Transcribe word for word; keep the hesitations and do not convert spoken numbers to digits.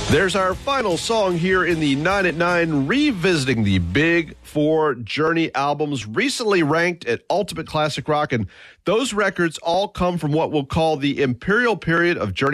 There's our final song here in the nine at nine, revisiting the Big Four Journey albums, recently ranked at Ultimate Classic Rock. And those records all come from what we'll call the Imperial period of Journey.